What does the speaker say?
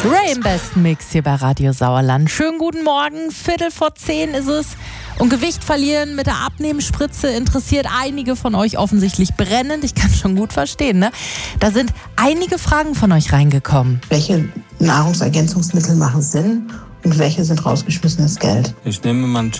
Ray im besten Mix hier bei Radio Sauerland. Schönen guten Morgen, 9:15 ist es. Und Gewicht verlieren mit der Abnehmspritze interessiert einige von euch offensichtlich brennend. Ich kann schon gut verstehen, ne? Da sind einige Fragen von euch reingekommen. Welche Nahrungsergänzungsmittel machen Sinn und welche sind rausgeschmissenes Geld? Ich nehme